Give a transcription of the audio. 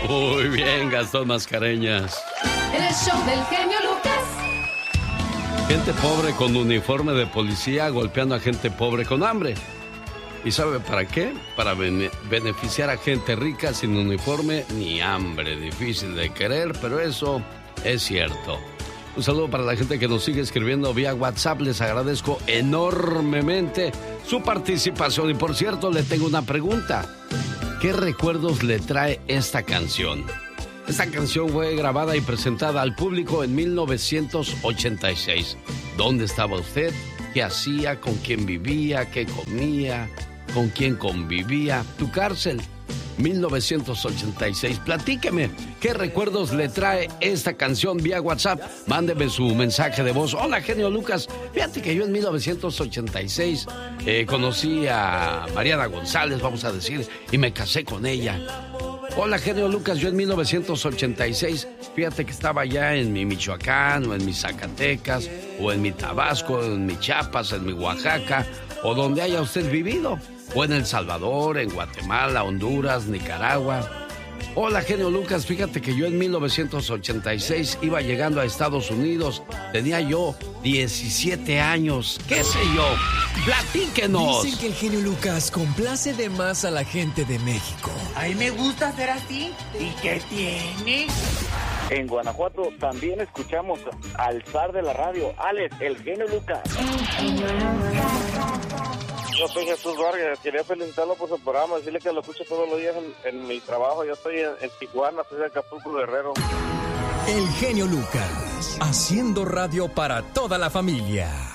Muy bien, Gastón Mascareñas. El show del genio Lucas. Gente pobre con uniforme de policía golpeando a gente pobre con hambre. ¿Y sabe para qué? Para beneficiar a gente rica sin uniforme ni hambre. Difícil de querer, pero eso es cierto. Un saludo para la gente que nos sigue escribiendo vía WhatsApp. Les agradezco enormemente su participación. Y por cierto, le tengo una pregunta. ¿Qué recuerdos le trae esta canción? Esta canción fue grabada y presentada al público en 1986. ¿Dónde estaba usted? ¿Qué hacía? ¿Con quién vivía? ¿Qué comía? ¿Con quién convivía? Tu cárcel, 1986. Platíqueme, ¿qué recuerdos le trae esta canción vía WhatsApp? Mándeme su mensaje de voz. Hola, genio Lucas. Fíjate que yo en 1986 conocí a Mariana González, vamos a decir, y me casé con ella. Hola, genio Lucas, yo en 1986, fíjate que estaba ya en mi Michoacán, o en mi Zacatecas, o en mi Tabasco, o en mi Chiapas, en mi Oaxaca, o donde haya usted vivido, o en El Salvador, en Guatemala, Honduras, Nicaragua. Hola, genio Lucas, fíjate que yo en 1986 iba llegando a Estados Unidos, tenía yo 17 años, qué sé yo, platíquenos. Dicen que el genio Lucas complace de más a la gente de México. A mí me gusta ser así. ¿Y qué tiene? En Guanajuato también escuchamos al zar de la radio, Alex, el genio Lucas. Yo soy Jesús Vargas, quería felicitarlo por su programa, decirle que lo escucho todos los días en mi trabajo. Yo estoy en Tijuana, soy de Acapulco, Guerrero. El genio Lucas, haciendo radio para toda la familia.